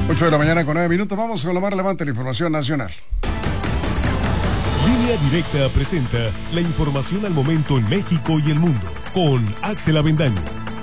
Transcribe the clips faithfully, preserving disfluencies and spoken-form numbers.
ocho de la mañana con nueve minutos. Vamos con lo más relevante de la información nacional. Línea Directa presenta la información al momento en México y el mundo con Axel Avendaño.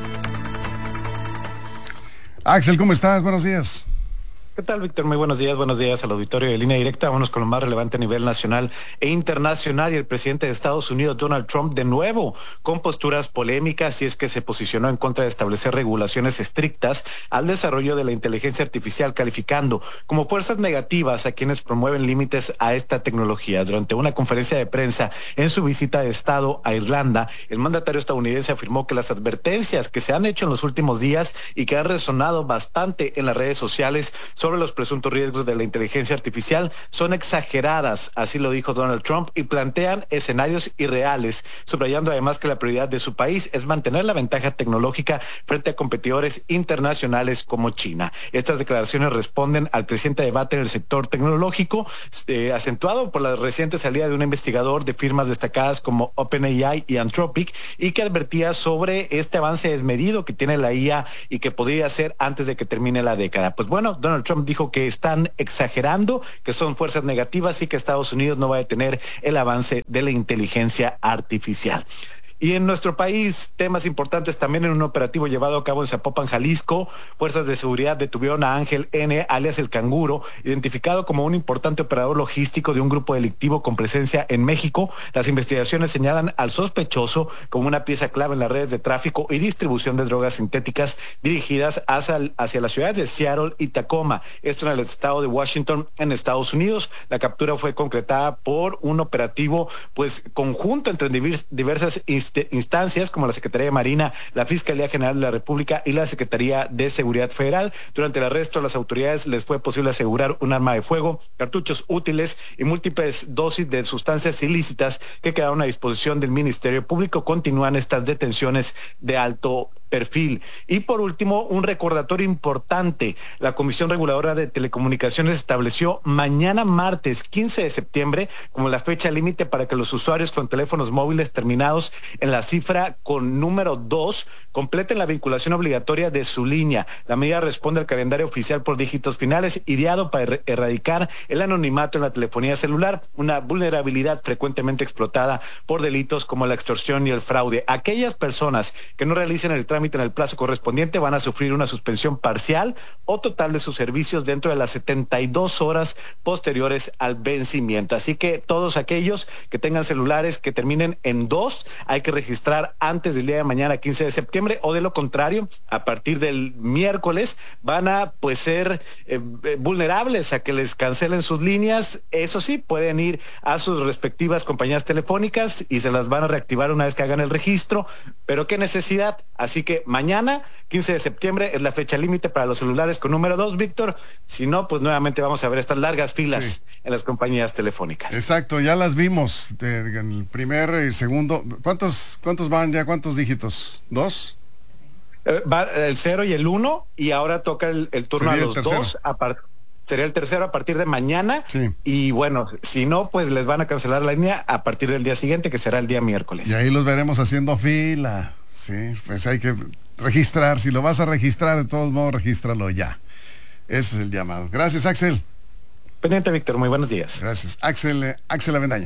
Axel, ¿cómo estás? Buenos días. ¿Qué tal, Víctor? Muy buenos días, buenos días al auditorio de Línea Directa. Vámonos con lo más relevante a nivel nacional e internacional. Y el presidente de Estados Unidos, Donald Trump, de nuevo con posturas polémicas, y es que se posicionó en contra de establecer regulaciones estrictas al desarrollo de la inteligencia artificial, calificando como fuerzas negativas a quienes promueven límites a esta tecnología. Durante una conferencia de prensa en su visita de Estado a Irlanda, el mandatario estadounidense afirmó que las advertencias que se han hecho en los últimos días y que han resonado bastante en las redes sociales sobre los presuntos riesgos de la inteligencia artificial son exageradas, así lo dijo Donald Trump, y plantean escenarios irreales, subrayando además que la prioridad de su país es mantener la ventaja tecnológica frente a competidores internacionales como China. Estas declaraciones responden al creciente debate en el sector tecnológico, eh, acentuado por la reciente salida de un investigador de firmas destacadas como OpenAI y Anthropic, y que advertía sobre este avance desmedido que tiene la I A y que podría ser antes de que termine la década. Pues bueno, Donald Trump dijo que están exagerando, que son fuerzas negativas y que Estados Unidos no va a detener el avance de la inteligencia artificial. Y en nuestro país, temas importantes también en un operativo llevado a cabo en Zapopan, Jalisco. Fuerzas de seguridad detuvieron a Ángel N., alias El Canguro, identificado como un importante operador logístico de un grupo delictivo con presencia en México. Las investigaciones señalan al sospechoso como una pieza clave en las redes de tráfico y distribución de drogas sintéticas dirigidas hacia, hacia las ciudades de Seattle y Tacoma, esto en el estado de Washington, en Estados Unidos. La captura fue concretada por un operativo pues conjunto entre diversas instituciones instancias como la Secretaría de Marina, la Fiscalía General de la República y la Secretaría de Seguridad Federal. Durante el arresto, a las autoridades les fue posible asegurar un arma de fuego, cartuchos útiles y múltiples dosis de sustancias ilícitas que quedaron a disposición del Ministerio Público. Continúan estas detenciones de alto perfil. Y por último, un recordatorio importante. La Comisión Reguladora de Telecomunicaciones estableció mañana martes quince de septiembre como la fecha límite para que los usuarios con teléfonos móviles terminados en la cifra con número dos completen la vinculación obligatoria de su línea. La medida responde al calendario oficial por dígitos finales, ideado para er- erradicar el anonimato en la telefonía celular, una vulnerabilidad frecuentemente explotada por delitos como la extorsión y el fraude. Aquellas personas que no realicen el trámite en el plazo correspondiente van a sufrir una suspensión parcial o total de sus servicios dentro de las setenta y dos horas posteriores al vencimiento. Así que todos aquellos que tengan celulares que terminen en dos, hay que registrar antes del día de mañana, quince de septiembre, o de lo contrario, a partir del miércoles van a pues ser eh, vulnerables a que les cancelen sus líneas. Eso sí, pueden ir a sus respectivas compañías telefónicas y se las van a reactivar una vez que hagan el registro, pero qué necesidad. Así que mañana, quince de septiembre, es la fecha límite para los celulares con número dos, Víctor. Si no, pues nuevamente vamos a ver estas largas filas sí. en las compañías telefónicas. Exacto, ya las vimos. De, en el primer y segundo. ¿Cuántos, cuántos van ya? ¿Cuántos dígitos? ¿Dos? Eh, va el cero y el uno, y ahora toca el, el turno Sería a los dos. A par- sería el tercero a partir de mañana. Sí. Y bueno, si no, pues les van a cancelar la línea a partir del día siguiente, que será el día miércoles. Y ahí los veremos haciendo fila. Sí, pues hay que registrar. Si lo vas a registrar, de todos modos, regístralo ya. Ese es el llamado. Gracias, Axel. Pendiente, Víctor. Muy buenos días. Gracias. Axel, Axel Avendaño.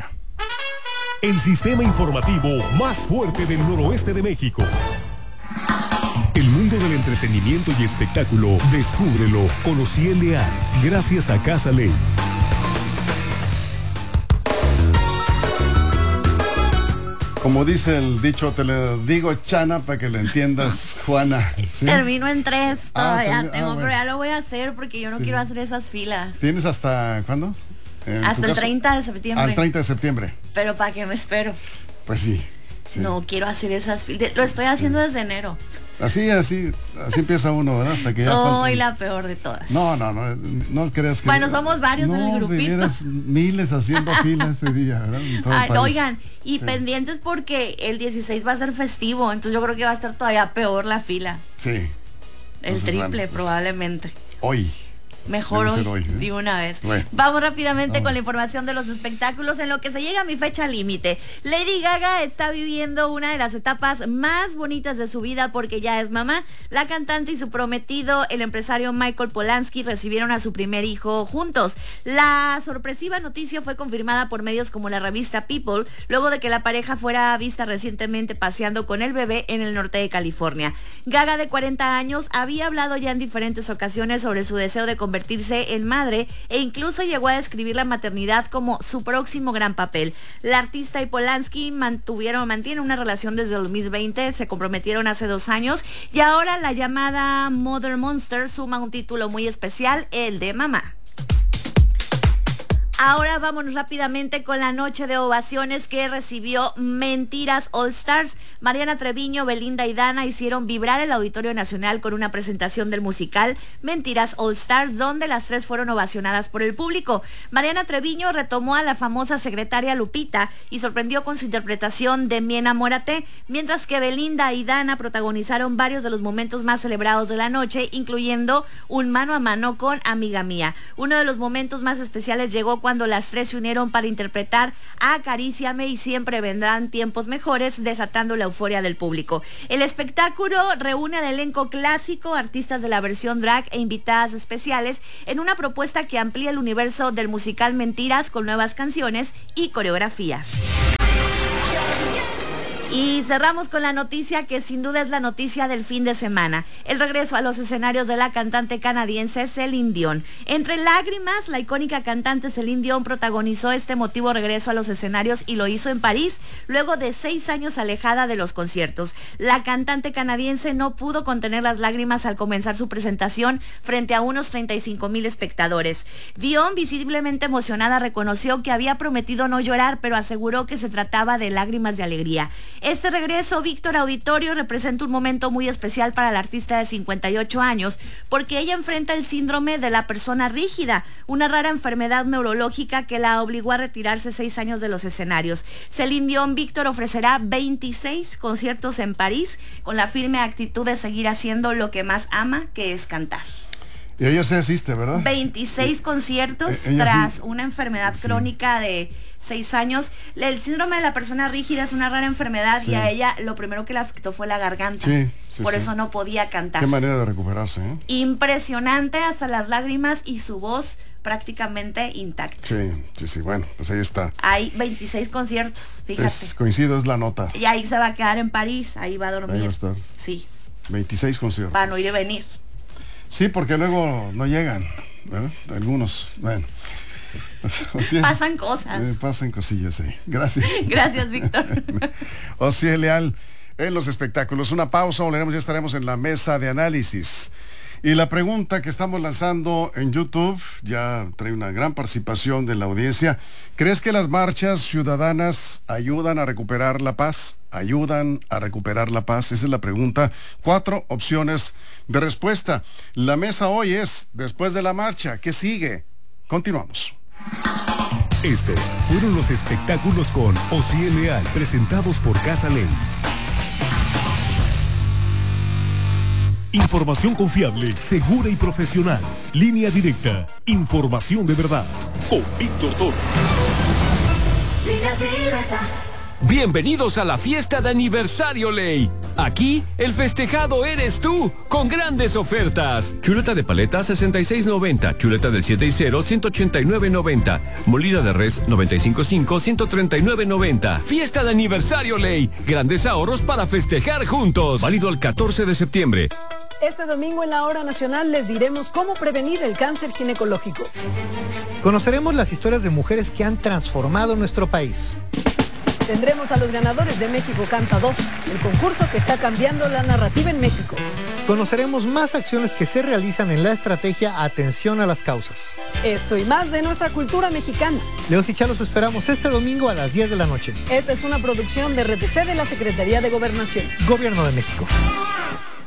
El sistema informativo más fuerte del noroeste de México. El mundo del entretenimiento y espectáculo, descúbrelo con Ociel Leal, gracias a Casa Ley. Como dice el dicho, te lo digo, Chana, para que lo entiendas, Juana. ¿Sí? Termino en tres, Ah, todavía termi- tengo, ah, bueno. pero ya lo voy a hacer porque yo no Sí. quiero hacer esas filas. ¿Tienes hasta cuándo? En tu Hasta el caso, treinta de septiembre. al treinta de septiembre. Pero ¿para qué me espero? Pues sí. sí. No quiero hacer esas filas. Lo estoy haciendo desde enero. Así, así, así empieza uno, ¿verdad? Hasta que ya Soy falta- la peor de todas. No, no, no, no creas que... Bueno, somos varios no, en el grupito. vivieras miles haciendo fila ese día, ¿verdad? En todo el Ay, país. oigan, y Sí. pendientes porque el dieciséis va a ser festivo, entonces yo creo que va a estar todavía peor la fila. Sí. El Entonces, triple, bueno, pues, probablemente. Hoy, Mejor hoy, hoy ¿eh? de una vez. Bueno. Vamos rápidamente Vamos. con la información de los espectáculos en lo que se llega a mi fecha límite. Lady Gaga está viviendo una de las etapas más bonitas de su vida porque ya es mamá. La cantante y su prometido, el empresario Michael Polanski, recibieron a su primer hijo juntos. La sorpresiva noticia fue confirmada por medios como la revista People, luego de que la pareja fuera vista recientemente paseando con el bebé en el norte de California. Gaga, de cuarenta años, había hablado ya en diferentes ocasiones sobre su deseo de convertirse en madre e incluso llegó a describir la maternidad como su próximo gran papel. La artista y Polanski mantuvieron, mantienen una relación desde el dos mil veinte, se comprometieron hace dos años y ahora la llamada Mother Monster suma un título muy especial, el de mamá. Ahora vámonos rápidamente con la noche de ovaciones que recibió Mentiras All Stars. Mariana Treviño, Belinda y Dana hicieron vibrar el Auditorio Nacional con una presentación del musical Mentiras All Stars, donde las tres fueron ovacionadas por el público. Mariana Treviño retomó a la famosa secretaria Lupita y sorprendió con su interpretación de Mi Enamórate, mientras que Belinda y Dana protagonizaron varios de los momentos más celebrados de la noche, incluyendo un mano a mano con Amiga Mía. Uno de los momentos más especiales llegó cuando las tres se unieron para interpretar Acaríciame y Siempre Vendrán Tiempos Mejores, desatando la euforia del público. El espectáculo reúne al elenco clásico, artistas de la versión drag e invitadas especiales en una propuesta que amplía el universo del musical Mentiras con nuevas canciones y coreografías. Y cerramos con la noticia que sin duda es la noticia del fin de semana. El regreso a los escenarios de la cantante canadiense Celine Dion. Entre lágrimas, la icónica cantante Celine Dion protagonizó este emotivo regreso a los escenarios y lo hizo en París, luego de seis años alejada de los conciertos. La cantante canadiense no pudo contener las lágrimas al comenzar su presentación frente a unos treinta y cinco mil espectadores. Dion, visiblemente emocionada, reconoció que había prometido no llorar, pero aseguró que se trataba de lágrimas de alegría. Este regreso, Víctor Auditorio, representa un momento muy especial para la artista de cincuenta y ocho años, porque ella enfrenta el síndrome de la persona rígida, una rara enfermedad neurológica que la obligó a retirarse seis años de los escenarios. Celine Dion, Víctor, ofrecerá veintiséis conciertos en París, con la firme actitud de seguir haciendo lo que más ama, que es cantar. Y ella se asiste, ¿verdad? veintiséis conciertos ella tras sí. una enfermedad Sí. crónica de seis años. El síndrome de la persona rígida es una rara enfermedad Sí. y a ella lo primero que le afectó fue la garganta. Sí, sí, Por sí. eso no podía cantar. Qué manera de recuperarse, ¿eh? Impresionante, hasta las lágrimas y su voz prácticamente intacta. Sí, sí, sí, bueno, pues ahí está. Hay veintiséis conciertos, fíjate. Es, coincido, es la nota. Y ahí se va a quedar en París, ahí va a dormir. Ahí va a estar. Sí, veintiséis conciertos. para no ir y venir. Sí, porque luego no llegan, ¿verdad? Algunos, bueno. O sea, Pasan cosas. eh, pasan cosillas ahí. Gracias. Gracias, Víctor. Ossie Leal en los espectáculos. Una pausa, volveremos, ya estaremos en la mesa de análisis. Y la pregunta que estamos lanzando en YouTube ya trae una gran participación de la audiencia. ¿Crees que las marchas ciudadanas ayudan a recuperar la paz? ¿Ayudan a recuperar la paz? Esa es la pregunta. Cuatro opciones de respuesta. La mesa hoy es, después de la marcha, ¿qué sigue? Continuamos. Estos fueron los espectáculos con Ossie Leal, presentados por Casa Ley. Información confiable, segura y profesional. Línea directa. Información de verdad. Con Víctor Toro. Línea directa. Bienvenidos a la fiesta de aniversario Ley. Aquí el festejado eres tú, con grandes ofertas. Chuleta de paleta sesenta y seis noventa, chuleta del siete y cero ciento ochenta y nueve noventa, molida de res noventa y cinco cinco ciento treinta y nueve noventa. Fiesta de aniversario Ley, grandes ahorros para festejar juntos. Válido el catorce de septiembre. Este domingo en la Hora Nacional les diremos cómo prevenir el cáncer ginecológico. Conoceremos las historias de mujeres que han transformado nuestro país. Tendremos a los ganadores de México Canta dos, el concurso que está cambiando la narrativa en México. Conoceremos más acciones que se realizan en la estrategia Atención a las Causas. Esto y más de nuestra cultura mexicana. Leos y Chá los esperamos este domingo a las diez de la noche. Esta es una producción de R T C de la Secretaría de Gobernación. Gobierno de México.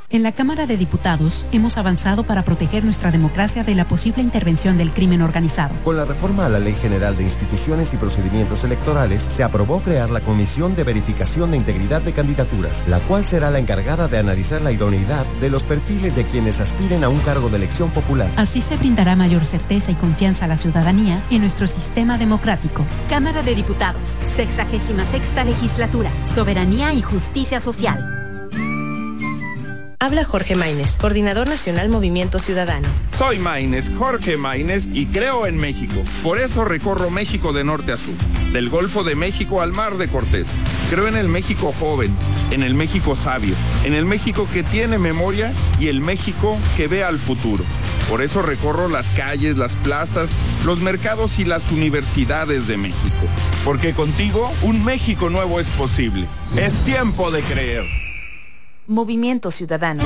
En la Cámara de Diputados hemos avanzado para proteger nuestra democracia de la posible intervención del crimen organizado. Con la reforma a la Ley General de Instituciones y Procedimientos Electorales, se aprobó crear la Comisión de Verificación de Integridad de Candidaturas, la cual será la encargada de analizar la idoneidad de los perfiles de quienes aspiren a un cargo de elección popular. Así se brindará mayor certeza y confianza a la ciudadanía en nuestro sistema democrático. Cámara de Diputados, sexagésima sexta legislatura, soberanía y justicia social. Habla Jorge Maínez, Coordinador Nacional Movimiento Ciudadano. Soy Maínez, Jorge Maínez, y creo en México. Por eso recorro México de norte a sur, del Golfo de México al Mar de Cortés. Creo en el México joven, en el México sabio, en el México que tiene memoria y el México que ve al futuro. Por eso recorro las calles, las plazas, los mercados y las universidades de México. Porque contigo, un México nuevo es posible. Es tiempo de creer. Movimiento Ciudadano.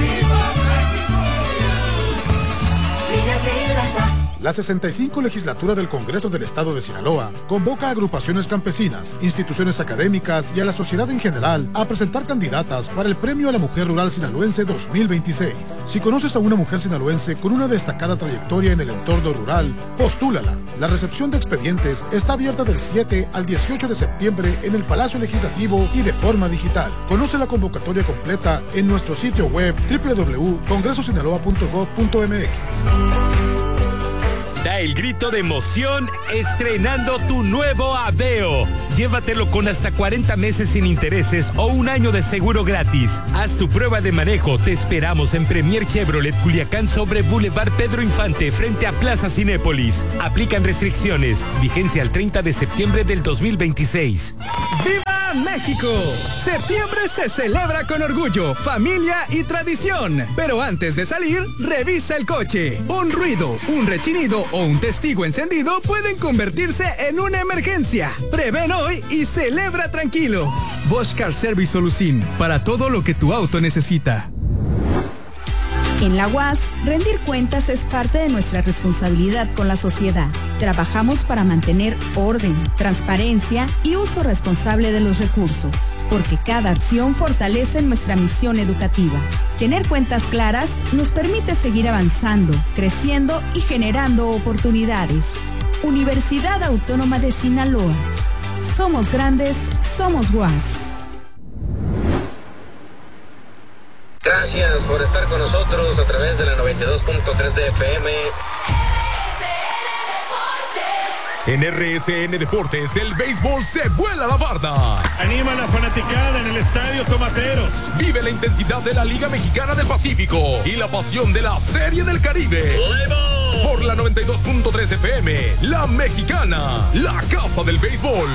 La sesenta y cinco legislatura del Congreso del Estado de Sinaloa convoca a agrupaciones campesinas, instituciones académicas y a la sociedad en general a presentar candidatas para el Premio a la Mujer Rural Sinaloense dos mil veintiséis. Si conoces a una mujer sinaloense con una destacada trayectoria en el entorno rural, postúlala. La recepción de expedientes está abierta del siete al dieciocho de septiembre en el Palacio Legislativo y de forma digital. Conoce la convocatoria completa en nuestro sitio web doble u doble u doble u punto congreso sinaloa punto gov punto m x. Da el grito de emoción estrenando tu nuevo Aveo. Llévatelo con hasta cuarenta meses sin intereses o un año de seguro gratis. Haz tu prueba de manejo. Te esperamos en Premier Chevrolet Culiacán sobre Boulevard Pedro Infante frente a Plaza Cinépolis. Aplican restricciones. Vigencia al treinta de septiembre del dos mil veintiséis. ¡Viva México! Septiembre se celebra con orgullo, familia y tradición. Pero antes de salir, revisa el coche. Un ruido, un rechinido o un testigo encendido pueden convertirse en una emergencia. Prevén hoy y celebra tranquilo. Bosch Car Service Solución, para todo lo que tu auto necesita. En la U A S, rendir cuentas es parte de nuestra responsabilidad con la sociedad. Trabajamos para mantener orden, transparencia y uso responsable de los recursos, porque cada acción fortalece nuestra misión educativa. Tener cuentas claras nos permite seguir avanzando, creciendo y generando oportunidades. Universidad Autónoma de Sinaloa. Somos grandes, somos U A S. Gracias por estar con nosotros a través de la noventa y dos punto tres de F M. En R S N Deportes, el béisbol se vuela la barda. Anima a la fanaticada en el Estadio Tomateros. Vive la intensidad de la Liga Mexicana del Pacífico y la pasión de la Serie del Caribe. Por la noventa y dos punto tres F M, La Mexicana, la casa del béisbol.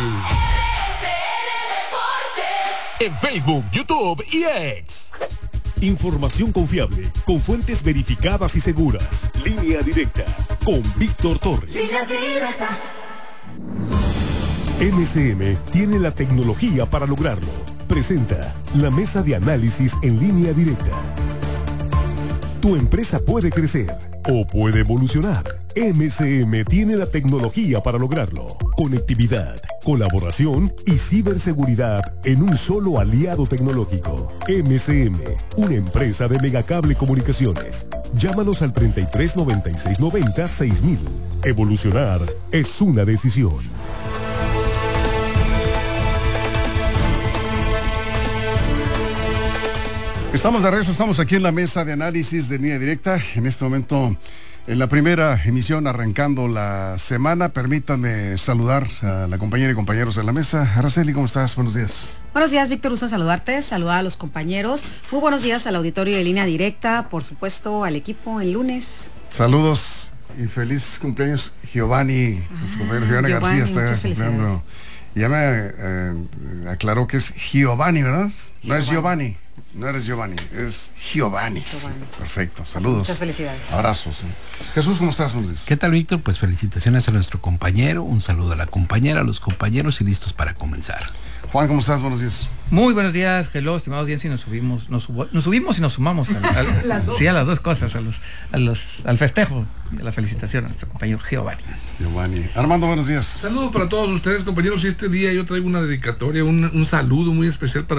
En Facebook, YouTube y X. Información confiable, con fuentes verificadas y seguras. Línea Directa, con Víctor Torres. Línea Directa. M S M tiene la tecnología para lograrlo. Presenta la mesa de análisis en Línea Directa. Tu empresa puede crecer o puede evolucionar. M S M tiene la tecnología para lograrlo. Conectividad, colaboración y ciberseguridad en un solo aliado tecnológico. M S M, una empresa de Megacable Comunicaciones. Llámanos al treinta y tres noventa y seis noventa seis mil. Evolucionar es una decisión. Estamos de regreso, estamos aquí en la mesa de análisis de Línea Directa. En este momento, en la primera emisión, arrancando la semana, permítanme saludar a la compañera y compañeros de la mesa. Araceli, ¿cómo estás? Buenos días. Buenos días, Víctor, gusto saludarte, saludar a los compañeros. Muy buenos días al auditorio de Línea Directa, por supuesto al equipo el lunes. Saludos y feliz cumpleaños, Giovanni, ah, nuestro compañero Giovanni, Giovanni García está cumpliendo. Ya me eh, aclaró que es Giovanni, ¿verdad? No Giovanni. Es Giovanni. No eres Giovanni, es Giovanni. Giovanni. Sí, perfecto, saludos. Muchas felicidades. Abrazos. Jesús, ¿cómo estás? Buenos días. ¿Qué tal, Víctor? Pues felicitaciones a nuestro compañero, un saludo a la compañera, a los compañeros y listos para comenzar. Juan, ¿cómo estás? Buenos días. Muy buenos días, hello, estimados audiencia, y nos subimos, nos, subo, nos subimos y nos sumamos al, al, las sí, a las dos cosas, a los, a los, al festejo y a la felicitación a nuestro compañero Giovanni. Giovanni. Armando, buenos días. Saludos para todos ustedes, compañeros, y este día yo traigo una dedicatoria, un, un saludo muy especial para una señora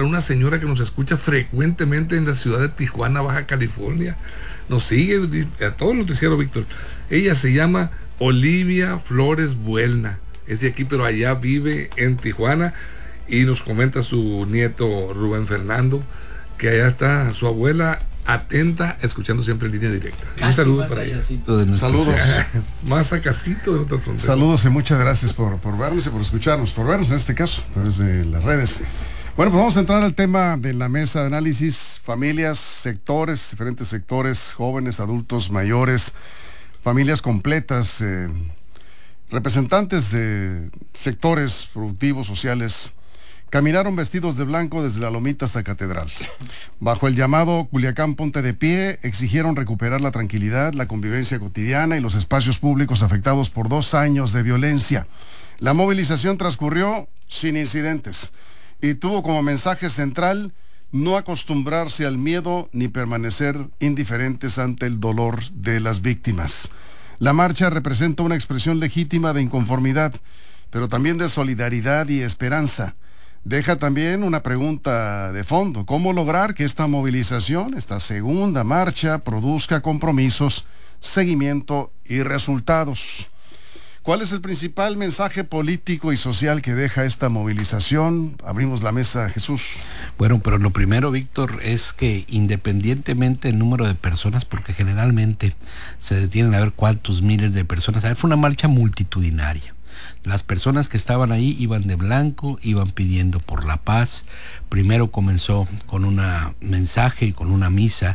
señora que nos escucha frecuentemente en la ciudad de Tijuana, Baja California. Nos sigue a todo el noticiero, Víctor. Ella se llama Olivia Flores Buelna. Es de aquí, pero allá vive en Tijuana. Y nos comenta su nieto Rubén Fernando, que allá está su abuela atenta, escuchando siempre en línea directa. Casi un saludo para ella. Saludos. Más a casito de nuestra frontera. Saludos y muchas gracias por, por vernos y por escucharnos, por vernos en este caso, a través de las redes. Bueno, pues vamos a entrar al tema de la mesa de análisis, familias, sectores, diferentes sectores, jóvenes, adultos, mayores, familias completas, eh, representantes de sectores productivos, sociales, caminaron vestidos de blanco desde la Lomita hasta Catedral. Bajo el llamado Culiacán Ponte de Pie, exigieron recuperar la tranquilidad, la convivencia cotidiana y los espacios públicos afectados por dos años de violencia. La movilización transcurrió sin incidentes y tuvo como mensaje central no acostumbrarse al miedo ni permanecer indiferentes ante el dolor de las víctimas. La marcha representa una expresión legítima de inconformidad, pero también de solidaridad y esperanza. Deja también una pregunta de fondo: ¿cómo lograr que esta movilización, esta segunda marcha, produzca compromisos, seguimiento y resultados? ¿Cuál es el principal mensaje político y social que deja esta movilización? Abrimos la mesa, Jesús. Bueno, pero lo primero, Víctor, es que independientemente del número de personas, porque generalmente se detienen a ver cuántos miles de personas, a ver, fue una marcha multitudinaria. Las personas que estaban ahí iban de blanco, iban pidiendo por la paz. Primero comenzó con un mensaje y con una misa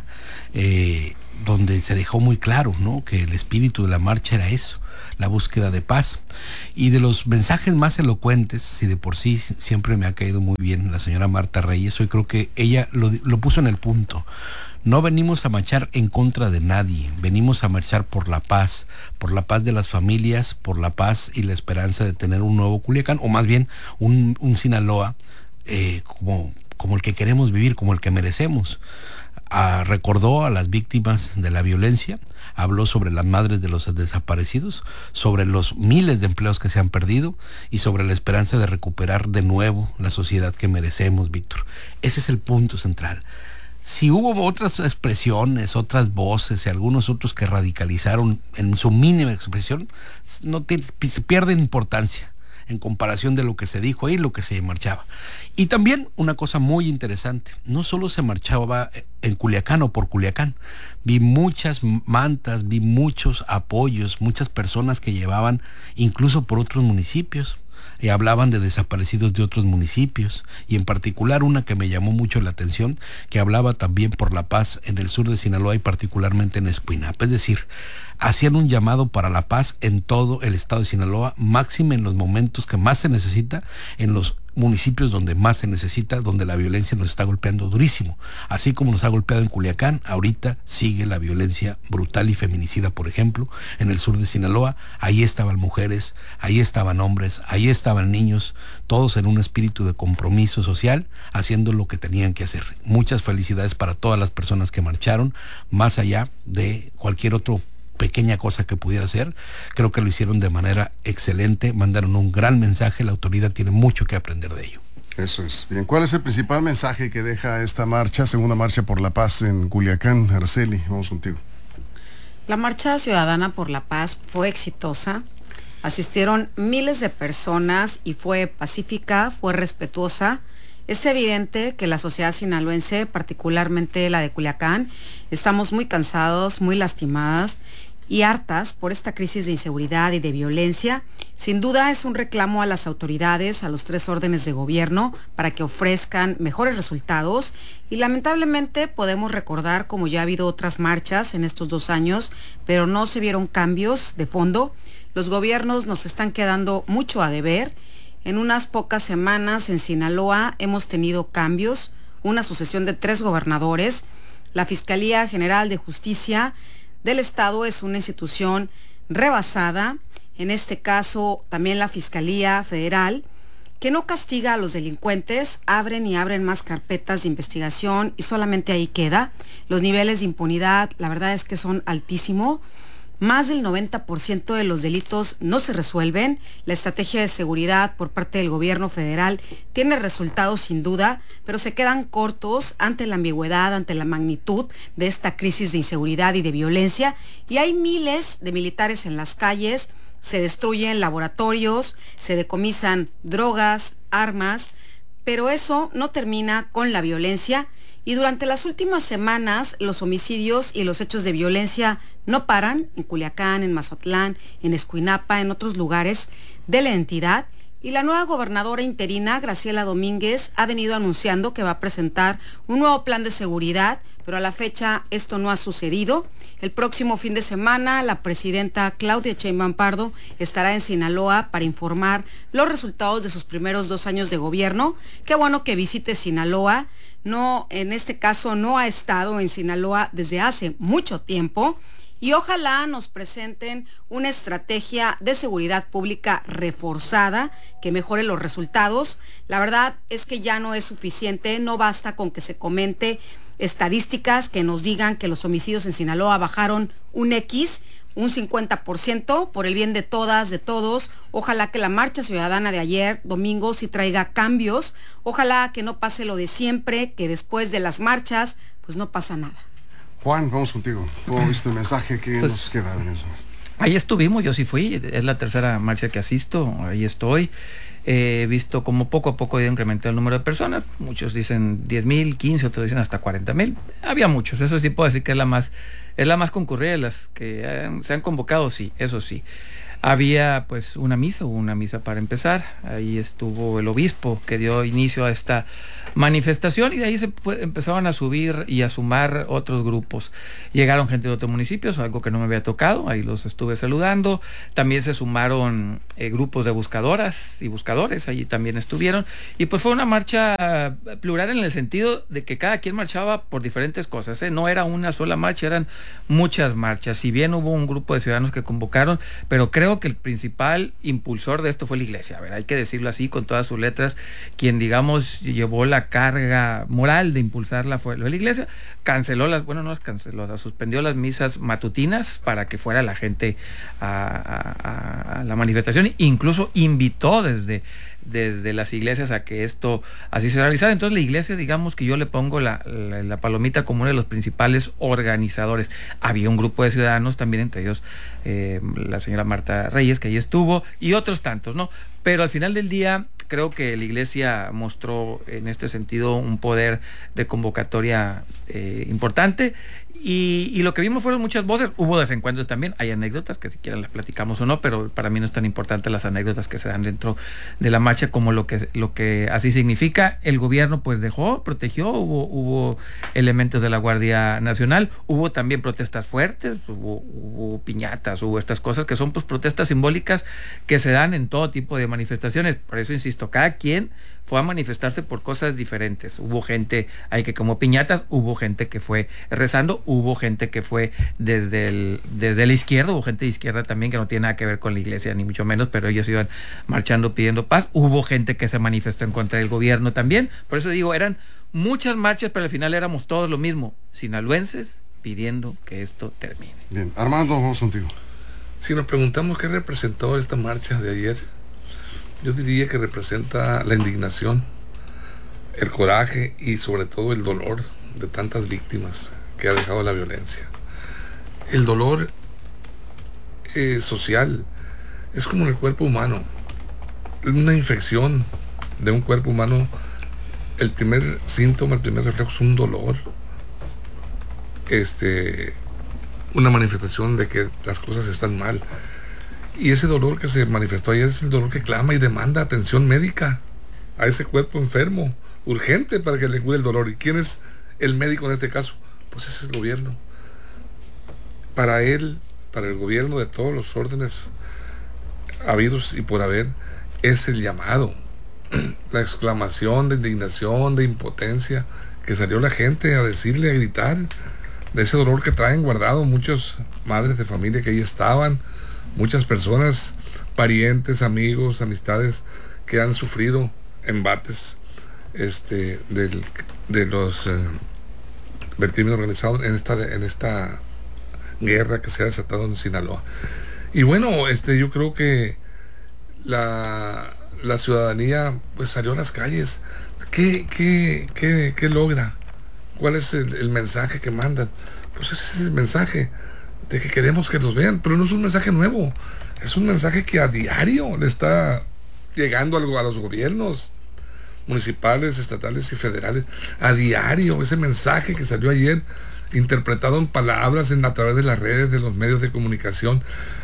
eh, donde se dejó muy claro, ¿no?, que el espíritu de la marcha era eso, la búsqueda de paz. Y de los mensajes más elocuentes, si de por sí siempre me ha caído muy bien la señora Marta Reyes, hoy creo que ella lo, lo puso en el punto. No venimos a marchar en contra de nadie, venimos a marchar por la paz, por la paz de las familias, por la paz y la esperanza de tener un nuevo Culiacán, o más bien un, un Sinaloa eh, como, como el que queremos vivir, como el que merecemos. Ah, recordó a las víctimas de la violencia, habló sobre las madres de los desaparecidos, sobre los miles de empleos que se han perdido y sobre la esperanza de recuperar de nuevo la sociedad que merecemos, Víctor. Ese es el punto central. Si hubo otras expresiones, otras voces y algunos otros que radicalizaron en su mínima expresión, no tiene, pierde importancia en comparación de lo que se dijo ahí, lo que se marchaba. Y también una cosa muy interesante, no solo se marchaba en Culiacán o por Culiacán, vi muchas mantas, vi muchos apoyos, muchas personas que llevaban incluso por otros municipios, y hablaban de desaparecidos de otros municipios, y en particular una que me llamó mucho la atención, que hablaba también por la paz en el sur de Sinaloa y particularmente en Escuinapa. Es decir, hacían un llamado para la paz en todo el estado de Sinaloa, máxime en los momentos que más se necesita, en los municipios donde más se necesita, donde la violencia nos está golpeando durísimo. Así como nos ha golpeado en Culiacán, ahorita sigue la violencia brutal y feminicida, por ejemplo, en el sur de Sinaloa. Ahí estaban mujeres, ahí estaban hombres, ahí estaban niños, todos en un espíritu de compromiso social, haciendo lo que tenían que hacer. Muchas felicidades para todas las personas que marcharon, más allá de cualquier otro pequeña cosa que pudiera ser. Creo que lo hicieron de manera excelente, mandaron un gran mensaje, la autoridad tiene mucho que aprender de ello. Eso es. Bien, ¿cuál es el principal mensaje que deja esta marcha, segunda marcha por la paz en Culiacán? Araceli, vamos contigo. La marcha ciudadana por la paz fue exitosa, asistieron miles de personas y fue pacífica, fue respetuosa. Es evidente que la sociedad sinaloense, particularmente la de Culiacán, estamos muy cansados, muy lastimadas y hartas por esta crisis de inseguridad y de violencia. Sin duda es un reclamo a las autoridades, a los tres órdenes de gobierno, para que ofrezcan mejores resultados. Y lamentablemente podemos recordar como ya ha habido otras marchas en estos dos años, pero no se vieron cambios de fondo. Los gobiernos nos están quedando mucho a deber. En unas pocas semanas en Sinaloa hemos tenido cambios, una sucesión de tres gobernadores. La Fiscalía General de Justicia del Estado es una institución rebasada, en este caso también la Fiscalía Federal, que no castiga a los delincuentes, abren y abren más carpetas de investigación y solamente ahí queda. Los niveles de impunidad, la verdad es que son altísimos. más del noventa por ciento de los delitos no se resuelven. La estrategia de seguridad por parte del gobierno federal tiene resultados sin duda, pero se quedan cortos ante la ambigüedad, ante la magnitud de esta crisis de inseguridad y de violencia. Y hay miles de militares en las calles, se destruyen laboratorios, se decomisan drogas, armas, pero eso no termina con la violencia. Y durante las últimas semanas, los homicidios y los hechos de violencia no paran en Culiacán, en Mazatlán, en Escuinapa, en otros lugares de la entidad. Y la nueva gobernadora interina, Graciela Domínguez, ha venido anunciando que va a presentar un nuevo plan de seguridad, pero a la fecha esto no ha sucedido. El próximo fin de semana, la presidenta Claudia Sheinbaum Pardo estará en Sinaloa para informar los resultados de sus primeros dos años de gobierno. Qué bueno que visite Sinaloa. No, en este caso no ha estado en Sinaloa desde hace mucho tiempo. Y ojalá nos presenten una estrategia de seguridad pública reforzada que mejore los resultados. La verdad es que ya no es suficiente, no basta con que se comente estadísticas que nos digan que los homicidios en Sinaloa bajaron un X, un cincuenta por ciento, por el bien de todas, de todos. Ojalá que la marcha ciudadana de ayer, domingo, sí traiga cambios. Ojalá que no pase lo de siempre, que después de las marchas, pues no pasa nada. Juan, vamos contigo. ¿Cómo viste el mensaje que pues, nos queda en eso? Ahí estuvimos, yo sí fui, es la tercera marcha que asisto, ahí estoy. He visto como poco a poco ha ido incrementando el número de personas. Muchos dicen diez mil, quince, otros dicen hasta cuarenta mil. Había muchos, eso sí puedo decir que es la más, es la más concurrida de las que han, se han convocado, sí, eso sí. Había pues una misa, hubo una misa para empezar, ahí estuvo el obispo que dio inicio a esta manifestación y de ahí se fue, empezaban a subir y a sumar otros grupos. Llegaron gente de otros municipios, algo que no me había tocado, ahí los estuve saludando. También se sumaron eh, grupos de buscadoras y buscadores, allí también estuvieron. Y pues fue una marcha plural en el sentido de que cada quien marchaba por diferentes cosas, ¿eh? No era una sola marcha, eran muchas marchas. Si bien hubo un grupo de ciudadanos que convocaron, pero creo que el principal impulsor de esto fue la iglesia. A ver, hay que decirlo así con todas sus letras, quien digamos llevó la carga moral de impulsarla fue la iglesia. Canceló las, bueno no canceló, las suspendió las misas matutinas para que fuera la gente a, a, a la manifestación, incluso invitó desde desde las iglesias a que esto así se realizara. Entonces la iglesia, digamos que yo le pongo la, la, la palomita como uno de los principales organizadores. Había un grupo de ciudadanos también, entre ellos eh, la señora Marta Reyes, que ahí estuvo, y otros tantos, ¿no? Pero al final del día creo que la iglesia mostró en este sentido un poder de convocatoria eh, importante. Y, y lo que vimos fueron muchas voces, hubo desencuentros también, hay anécdotas que si quieren las platicamos o no, pero para mí no es tan importante las anécdotas que se dan dentro de la marcha como lo que lo que así significa. El gobierno pues dejó, protegió, hubo, hubo elementos de la Guardia Nacional, hubo también protestas fuertes, hubo, hubo piñatas, hubo estas cosas que son pues protestas simbólicas que se dan en todo tipo de manifestaciones. Por eso insisto, cada quien fue a manifestarse por cosas diferentes. Hubo gente ahí que como piñatas, hubo gente que fue rezando, hubo gente que fue desde el desde la izquierda, hubo gente de izquierda también que no tiene nada que ver con la iglesia, ni mucho menos, pero ellos iban marchando pidiendo paz. Hubo gente que se manifestó en contra del gobierno también. Por eso digo, eran muchas marchas, pero al final éramos todos lo mismo, sinaloenses pidiendo que esto termine. Bien, Armando, vamos contigo. Si nos preguntamos qué representó esta marcha de ayer, yo diría que representa la indignación, el coraje y sobre todo el dolor de tantas víctimas que ha dejado la violencia. El dolor eh, social es como en el cuerpo humano. Una infección de un cuerpo humano, el primer síntoma, el primer reflejo es un dolor. Este, una manifestación de que las cosas están mal. Y ese dolor que se manifestó ayer es el dolor que clama y demanda atención médica a ese cuerpo enfermo, urgente para que le cure el dolor. ¿Y quién es el médico en este caso? Pues es el gobierno. Para él, para el gobierno de todos los órdenes habidos y por haber, es el llamado, la exclamación de indignación, de impotencia, que salió la gente a decirle, a gritar, de ese dolor que traen guardado muchas madres de familia que ahí estaban, muchas personas, parientes, amigos, amistades que han sufrido embates este, del, de los eh, del crimen organizado en esta, en esta guerra que se ha desatado en Sinaloa. Y bueno, este, yo creo que la, la ciudadanía pues salió a las calles. ¿Qué, qué, qué, qué logra? ¿Cuál es el, el mensaje que mandan? Pues ese es el mensaje de que queremos que nos vean, pero no es un mensaje nuevo, es un mensaje que a diario le está llegando algo a los gobiernos municipales, estatales y federales, a diario. Ese mensaje que salió ayer, interpretado en palabras en, a través de las redes, de los medios de comunicación,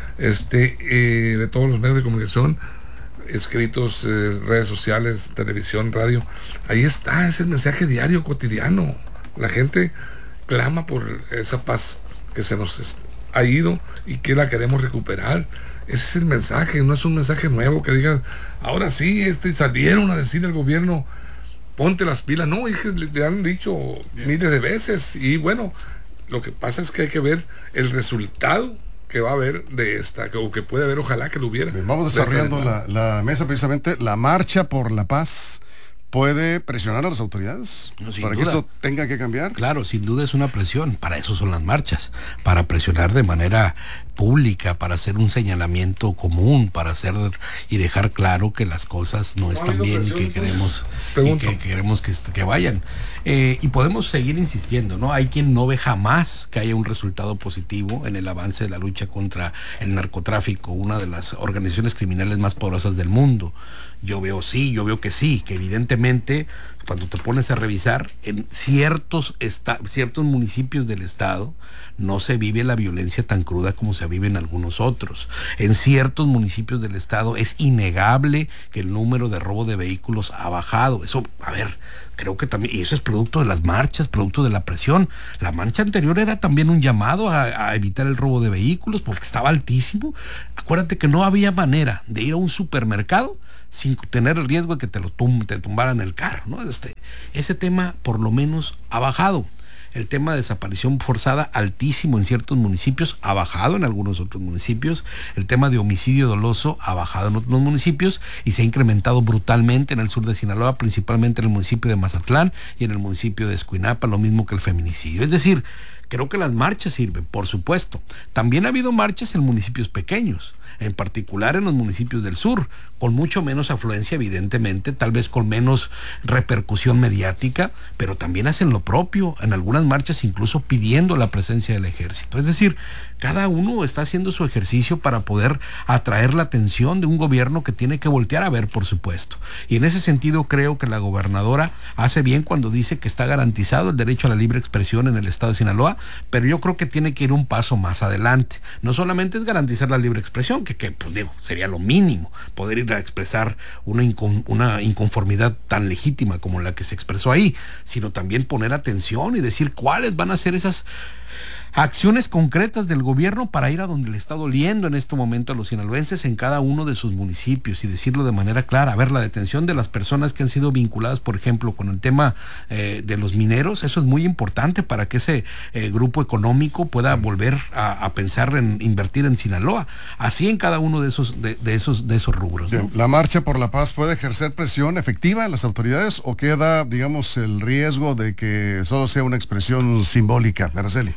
este, eh, de todos los medios de comunicación, escritos, eh, redes sociales, televisión, radio. Ahí está, es el mensaje diario, cotidiano. La gente clama por esa paz que se nos ha ido y que la queremos recuperar. Ese es el mensaje, no es un mensaje nuevo que digan, ahora sí, este, salieron a decir al gobierno, ponte las pilas. No, hija, le, le han dicho miles de veces. Y bueno, lo que pasa es que hay que ver el resultado que va a haber de esta, o que puede haber, ojalá que lo hubiera. Bien, vamos desarrollando de la, la mesa precisamente. La marcha por la paz puede presionar a las autoridades no, para duda. que esto tenga que cambiar. Claro, sin duda es una presión. Para eso son las marchas, para presionar de manera pública, para hacer un señalamiento común, para hacer y dejar claro que las cosas no, no están bien presión, y que queremos y que queremos que, que vayan. Eh, y podemos seguir insistiendo, ¿no? Hay quien no ve jamás que haya un resultado positivo en el avance de la lucha contra el narcotráfico, una de las organizaciones criminales más poderosas del mundo. Yo veo sí, yo veo que sí, que evidentemente cuando te pones a revisar, en ciertos, esta, ciertos municipios del estado no se vive la violencia tan cruda como se vive en algunos otros. En ciertos municipios del estado es innegable que el número de robo de vehículos ha bajado. Eso, a ver, creo que también, y eso es producto de las marchas, producto de la presión. La marcha anterior era también un llamado a, a evitar el robo de vehículos porque estaba altísimo. Acuérdate que no había manera de ir a un supermercado sin tener el riesgo de que te lo tum, te tumbaran el carro, ¿no? Este, ese tema por lo menos ha bajado. El tema de desaparición forzada, altísimo en ciertos municipios, ha bajado en algunos otros municipios. El tema de homicidio doloso ha bajado en otros municipios y se ha incrementado brutalmente en el sur de Sinaloa, principalmente en el municipio de Mazatlán y en el municipio de Escuinapa, lo mismo que el feminicidio. Es decir, creo que las marchas sirven, por supuesto. También ha habido marchas en municipios pequeños, en particular en los municipios del sur, con mucho menos afluencia, evidentemente, tal vez con menos repercusión mediática, pero también hacen lo propio, en algunas marchas incluso pidiendo la presencia del ejército. Es decir, cada uno está haciendo su ejercicio para poder atraer la atención de un gobierno que tiene que voltear a ver, por supuesto. Y en ese sentido creo que la gobernadora hace bien cuando dice que está garantizado el derecho a la libre expresión en el estado de Sinaloa, pero yo creo que tiene que ir un paso más adelante. No solamente es garantizar la libre expresión, que, que pues digo, sería lo mínimo, poder ir a expresar una, incon, una inconformidad tan legítima como la que se expresó ahí, sino también poner atención y decir cuáles van a ser esas acciones concretas del gobierno para ir a donde le está doliendo en este momento a los sinaloenses en cada uno de sus municipios y decirlo de manera clara. A ver, la detención de las personas que han sido vinculadas, por ejemplo, con el tema eh, de los mineros, eso es muy importante para que ese eh, grupo económico pueda volver a, a pensar en invertir en Sinaloa, así en cada uno de esos de, de esos de esos rubros, ¿no? ¿La marcha por la paz puede ejercer presión efectiva en las autoridades o queda, digamos, el riesgo de que solo sea una expresión simbólica? Araceli.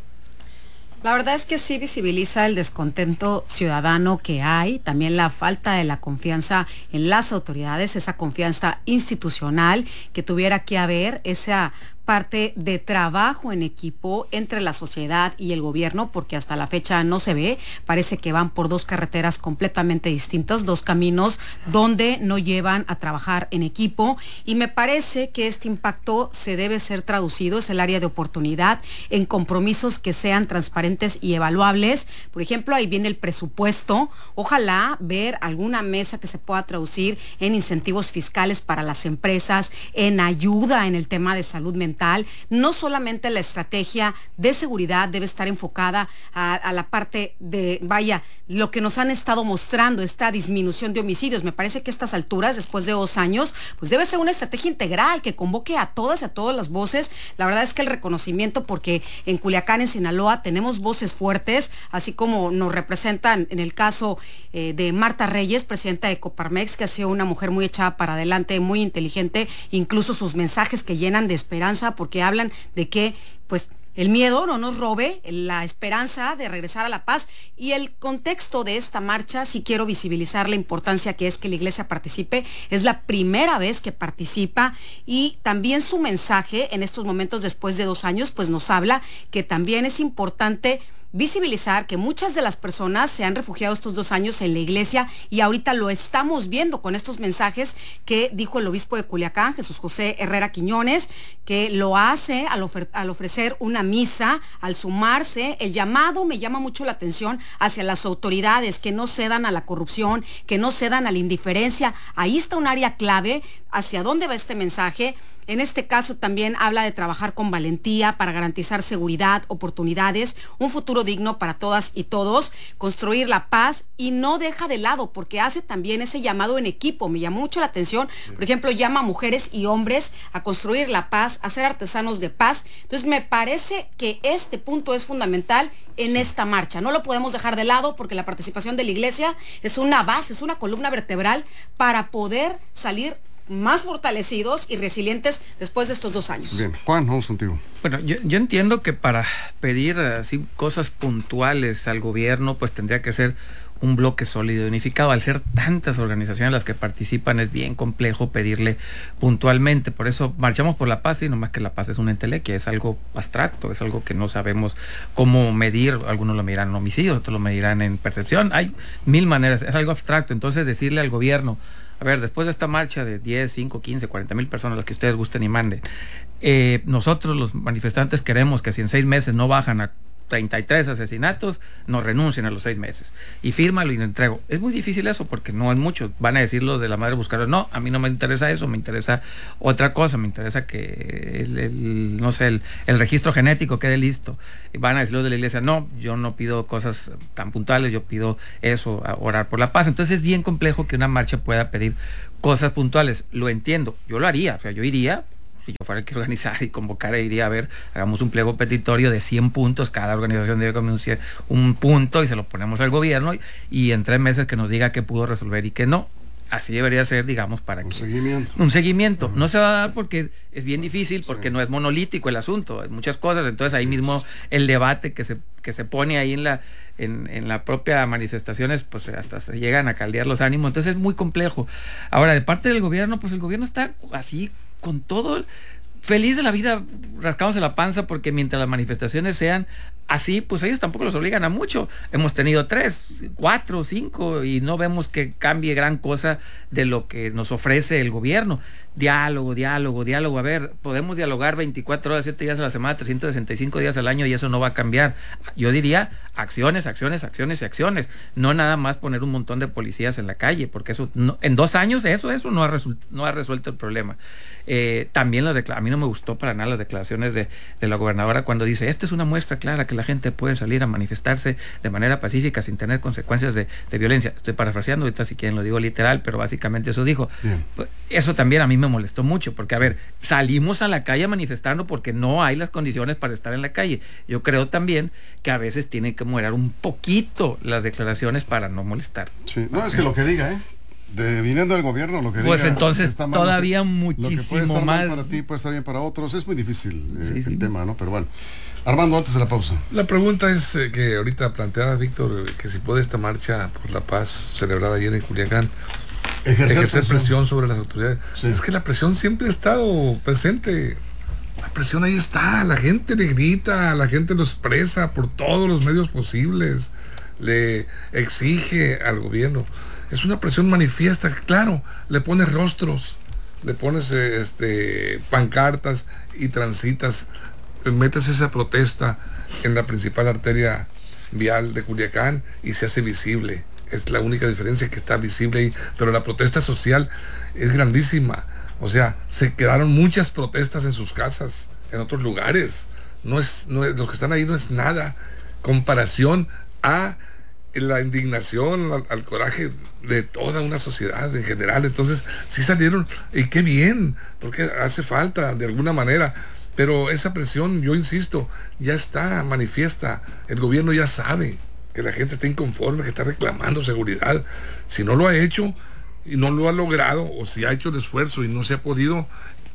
La verdad es que sí visibiliza el descontento ciudadano que hay, también la falta de la confianza en las autoridades, esa confianza institucional que tuviera que haber, esa parte de trabajo en equipo entre la sociedad y el gobierno, porque hasta la fecha no se ve, parece que van por dos carreteras completamente distintas, dos caminos donde no llevan a trabajar en equipo, y me parece que este impacto se debe ser traducido, es el área de oportunidad, en compromisos que sean transparentes y evaluables. Por ejemplo, ahí viene el presupuesto, ojalá ver alguna mesa que se pueda traducir en incentivos fiscales para las empresas, en ayuda en el tema de salud mental. No solamente la estrategia de seguridad debe estar enfocada a, a la parte de, vaya, lo que nos han estado mostrando, esta disminución de homicidios. Me parece que a estas alturas, después de dos años, pues debe ser una estrategia integral que convoque a todas y a todas las voces. La verdad es que el reconocimiento, porque en Culiacán, en Sinaloa, tenemos voces fuertes, así como nos representan en el caso eh, de Marta Reyes, presidenta de Coparmex, que ha sido una mujer muy echada para adelante, muy inteligente, incluso sus mensajes que llenan de esperanza, porque hablan de que pues el miedo no nos robe la esperanza de regresar a la paz. Y el contexto de esta marcha, sí quiero visibilizar la importancia que es que la iglesia participe. Es la primera vez que participa y también su mensaje en estos momentos después de dos años, pues nos habla que también es importante visibilizar que muchas de las personas se han refugiado estos dos años en la iglesia y ahorita lo estamos viendo con estos mensajes que dijo el obispo de Culiacán, Jesús José Herrera Quiñones, que lo hace al, ofer- al ofrecer una misa, al sumarse. El llamado me llama mucho la atención hacia las autoridades, que no cedan a la corrupción, que no cedan a la indiferencia. Ahí está un área clave. ¿Hacia dónde va este mensaje? En este caso también habla de trabajar con valentía para garantizar seguridad, oportunidades, un futuro digno para todas y todos, construir la paz, y no deja de lado porque hace también ese llamado en equipo. Me llamó mucho la atención. Por ejemplo, llama a mujeres y hombres a construir la paz, a ser artesanos de paz. Entonces me parece que este punto es fundamental en esta marcha. No lo podemos dejar de lado porque la participación de la iglesia es una base, es una columna vertebral para poder salir más fortalecidos y resilientes después de estos dos años. Bien, Juan, vamos contigo. Bueno, yo, yo entiendo que para pedir así cosas puntuales al gobierno, pues tendría que ser un bloque sólido y unificado. Al ser tantas organizaciones las que participan, es bien complejo pedirle puntualmente. Por eso marchamos por la paz, y no más que la paz es una entelequia, es algo abstracto, es algo que no sabemos cómo medir. Algunos lo medirán en homicidio, otros lo medirán en percepción. Hay mil maneras, es algo abstracto. Entonces decirle al gobierno, a ver, después de esta marcha de diez, cinco, quince, cuarenta mil personas, las que ustedes gusten y manden, eh, nosotros los manifestantes queremos que si en seis meses no bajan a treinta y tres asesinatos, nos renuncien a los seis meses. Y fírmalo y lo entrego. Es muy difícil eso porque no es mucho. Van a decir los de la madre buscadora, no, a mí no me interesa eso, me interesa otra cosa, me interesa que el, el no sé, el, el registro genético quede listo. Y van a decir los de la iglesia, no, yo no pido cosas tan puntuales, yo pido eso, a orar por la paz. Entonces es bien complejo que una marcha pueda pedir cosas puntuales. Lo entiendo, yo lo haría, o sea, yo iría. Si yo fuera el que organizara y convocara, iría a ver, hagamos un pliego petitorio de cien puntos, cada organización debe conocer un punto y se lo ponemos al gobierno y, y en tres meses que nos diga qué pudo resolver y qué no. Así debería ser, digamos, para un que... seguimiento. Un seguimiento. Uh-huh. No se va a dar porque es bien difícil, porque sí. no es monolítico el asunto, hay muchas cosas, entonces ahí mismo el debate que se, que se pone ahí en la, en, en la propia manifestaciones, pues hasta se llegan a caldear los ánimos, entonces es muy complejo. Ahora, de parte del gobierno, pues el gobierno está así, con todo, feliz de la vida, rascándose la panza, porque mientras las manifestaciones sean así, pues ellos tampoco los obligan a mucho. Hemos tenido tres, cuatro, cinco y no vemos que cambie gran cosa de lo que nos ofrece el gobierno. Diálogo, diálogo, diálogo. A ver, podemos dialogar veinticuatro horas, siete días a la semana, trescientos sesenta y cinco días al año y eso no va a cambiar. Yo diría acciones, acciones, acciones y acciones. No nada más poner un montón de policías en la calle, porque eso no, en dos años eso, eso no ha, result, no ha resuelto el problema. Eh, también las declaraciones, a mí no me gustó para nada las declaraciones de, de la gobernadora cuando dice, esta es una muestra clara que la gente puede salir a manifestarse de manera pacífica sin tener consecuencias de, de violencia. Estoy parafraseando ahorita si quieren lo digo literal, pero básicamente eso dijo. Pues, eso también a mí me molestó mucho, porque a ver, salimos a la calle a manifestarnos porque no hay las condiciones para estar en la calle. Yo creo también que a veces tienen que moderar un poquito las declaraciones para no molestar. Sí, no, es que lo que diga, ¿eh? De, viniendo del gobierno, lo que pues diga, entonces está mal, todavía lo que, muchísimo lo que puede estar más mal para ti puede estar bien para otros. Es muy difícil eh, sí, el sí. tema, ¿no? Pero bueno, Armando, antes de la pausa, la pregunta es eh, que ahorita planteaba Víctor, eh, que si puede esta marcha por la paz celebrada ayer en Culiacán ejercer, ejercer presión. presión sobre las autoridades. Sí. Es que la presión siempre ha estado presente. La presión ahí está, la gente le grita, la gente lo expresa por todos los medios posibles, le exige al gobierno. Es una presión manifiesta, claro, le pones rostros, le pones este, pancartas y transitas, metes esa protesta en la principal arteria vial de Culiacán y se hace visible. Es la única diferencia, que está visible ahí, pero la protesta social es grandísima. O sea, se quedaron muchas protestas en sus casas, en otros lugares. No es, no es, los que están ahí no es nada comparación a la indignación, al, al coraje de toda una sociedad en general. Entonces sí salieron, y qué bien, porque hace falta de alguna manera, pero esa presión, yo insisto, ya está manifiesta. El gobierno ya sabe que la gente está inconforme, que está reclamando seguridad. Si no lo ha hecho y no lo ha logrado, o si ha hecho el esfuerzo y no se ha podido,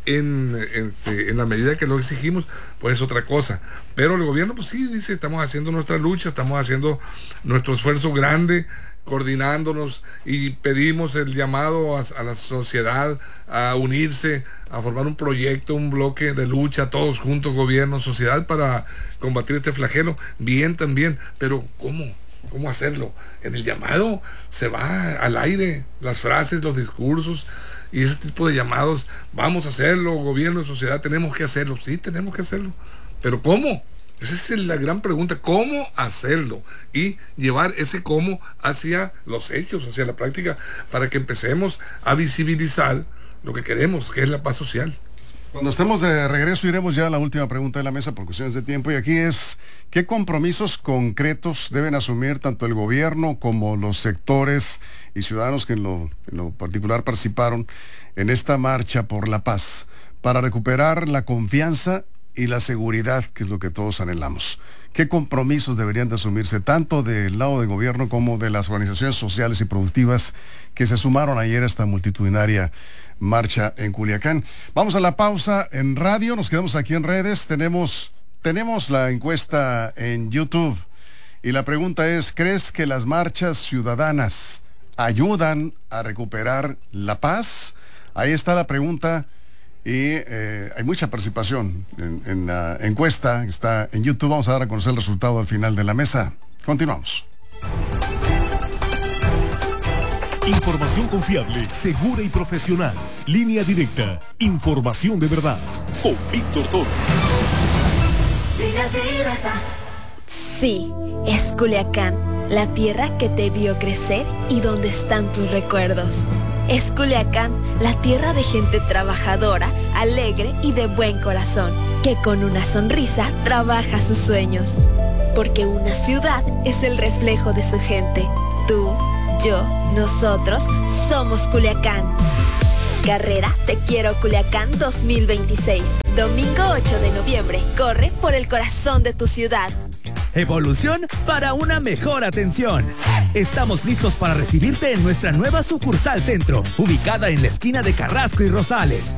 en, en, en la medida que lo exigimos, pues es otra cosa. Pero el gobierno, pues sí, dice, estamos haciendo nuestra lucha, estamos haciendo nuestro esfuerzo grande, coordinándonos, y pedimos el llamado a, a la sociedad a unirse, a formar un proyecto, un bloque de lucha, todos juntos, gobierno, sociedad, para combatir este flagelo. Bien también, pero ¿cómo? ¿Cómo hacerlo? En el llamado se va al aire las frases, los discursos y ese tipo de llamados. Vamos a hacerlo, gobierno y sociedad, tenemos que hacerlo. Sí, tenemos que hacerlo. Pero ¿cómo? Esa es la gran pregunta. ¿Cómo hacerlo? Y llevar ese cómo hacia los hechos, hacia la práctica, para que empecemos a visibilizar lo que queremos, que es la paz social. Cuando estemos de regreso iremos ya a la última pregunta de la mesa por cuestiones de tiempo, y aquí es: ¿qué compromisos concretos deben asumir tanto el gobierno como los sectores y ciudadanos que en lo, en lo particular participaron en esta marcha por la paz para recuperar la confianza y la seguridad, que es lo que todos anhelamos? ¿Qué compromisos deberían de asumirse tanto del lado del gobierno como de las organizaciones sociales y productivas que se sumaron ayer a esta multitudinaria marcha en Culiacán? Vamos a la pausa en radio, nos quedamos aquí en redes. Tenemos, tenemos la encuesta en YouTube y la pregunta es: ¿crees que las marchas ciudadanas ayudan a recuperar la paz? Ahí está la pregunta. Y eh, hay mucha participación en, en la encuesta, está en YouTube. Vamos a dar a conocer el resultado al final de la mesa. Continuamos. Información confiable, segura y profesional. Línea directa. Información de verdad. Con Víctor Toro. Línea directa. Sí, es Culiacán, la tierra que te vio crecer y donde están tus recuerdos. Es Culiacán, la tierra de gente trabajadora, alegre y de buen corazón, que con una sonrisa trabaja sus sueños. Porque una ciudad es el reflejo de su gente. Tú, yo, nosotros somos Culiacán. Carrera Te Quiero Culiacán dos mil veintiséis. Domingo ocho de noviembre. Corre por el corazón de tu ciudad. Evolución para una mejor atención. Estamos listos para recibirte en nuestra nueva sucursal centro, ubicada en la esquina de Carrasco y Rosales.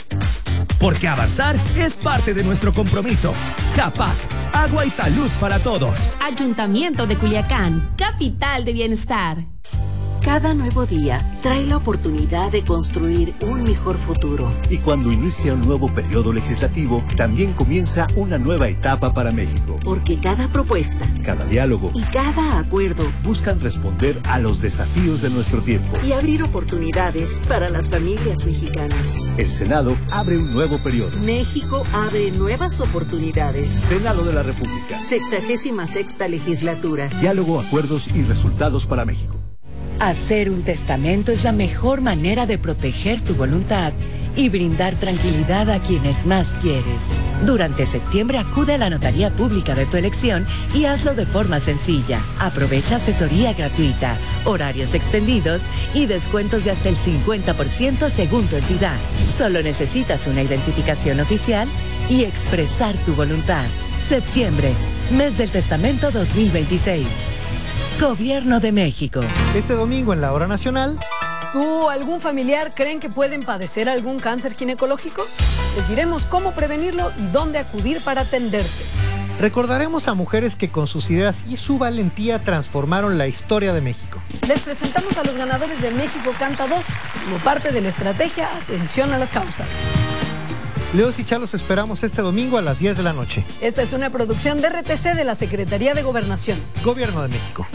Porque avanzar es parte de nuestro compromiso. CAPAC, agua y salud para todos. Ayuntamiento de Culiacán, capital de bienestar. Cada nuevo día trae la oportunidad de construir un mejor futuro. Y cuando inicia un nuevo periodo legislativo, también comienza una nueva etapa para México. Porque cada propuesta, cada diálogo y cada acuerdo buscan responder a los desafíos de nuestro tiempo y abrir oportunidades para las familias mexicanas. El Senado abre un nuevo periodo. México abre nuevas oportunidades. Senado de la República. Sexagésima sexta legislatura. Diálogo, acuerdos y resultados para México. Hacer un testamento es la mejor manera de proteger tu voluntad y brindar tranquilidad a quienes más quieres. Durante septiembre acude a la notaría pública de tu elección y hazlo de forma sencilla. Aprovecha asesoría gratuita, horarios extendidos y descuentos de hasta el cincuenta por ciento según tu entidad. Solo necesitas una identificación oficial y expresar tu voluntad. Septiembre, mes del testamento dos mil veintiséis. Gobierno de México. Este domingo en la hora nacional. ¿Tú o algún familiar creen que pueden padecer algún cáncer ginecológico? Les diremos cómo prevenirlo y dónde acudir para atenderse. Recordaremos a mujeres que con sus ideas y su valentía transformaron la historia de México. Les presentamos a los ganadores de México Canta dos como parte de la estrategia Atención a las Causas. Leos y Charlos esperamos este domingo a las diez de la noche. Esta es una producción de R T C de la Secretaría de Gobernación. Gobierno de México.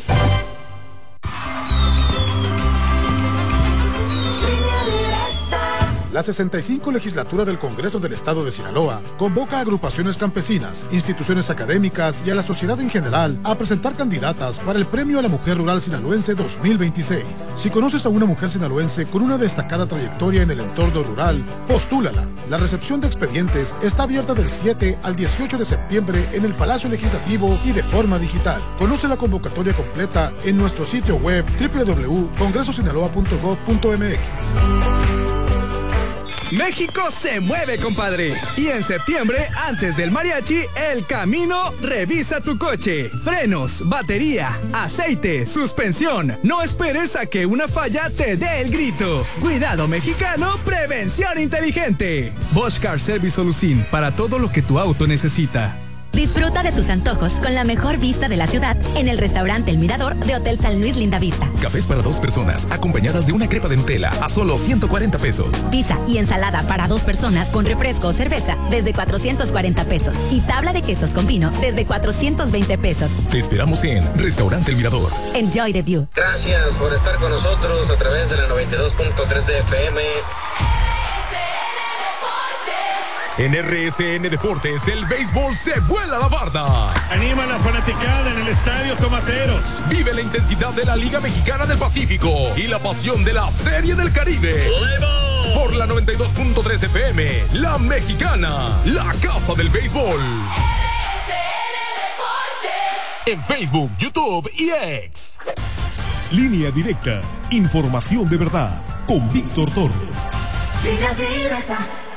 La sesenta y cinco legislatura del Congreso del Estado de Sinaloa convoca a agrupaciones campesinas, instituciones académicas y a la sociedad en general a presentar candidatas para el Premio a la Mujer Rural Sinaloense dos mil veintiséis. Si conoces a una mujer sinaloense con una destacada trayectoria en el entorno rural, postúlala. La recepción de expedientes está abierta del siete al dieciocho de septiembre en el Palacio Legislativo y de forma digital. Conoce la convocatoria completa en nuestro sitio web doble u doble u doble u punto congreso sinaloa punto gov punto m x. México se mueve, compadre. Y en septiembre, antes del mariachi, El Camino revisa tu coche. Frenos, batería, aceite, suspensión. No esperes a que una falla te dé el grito. Cuidado mexicano, prevención inteligente. Bosch Car Service Solución, para todo lo que tu auto necesita. Disfruta de tus antojos con la mejor vista de la ciudad en el restaurante El Mirador de Hotel San Luis Lindavista. Cafés para dos personas, acompañadas de una crepa de Nutella a solo ciento cuarenta pesos. Pizza y ensalada para dos personas con refresco o cerveza desde cuatrocientos cuarenta pesos. Y tabla de quesos con vino desde cuatrocientos veinte pesos. Te esperamos en Restaurante El Mirador. Enjoy the view. Gracias por estar con nosotros a través de la noventa y dos punto tres de F M. En R S N Deportes, el béisbol se vuela la barda. Anima a la fanaticada en el Estadio Tomateros. Vive la intensidad de la Liga Mexicana del Pacífico y la pasión de la Serie del Caribe. ¡Nuevo! Por la noventa y dos punto tres F M, La Mexicana, la casa del béisbol. R S N Deportes. En Facebook, YouTube y X. Línea directa. Información de verdad. Con Víctor Torres. Línea directa.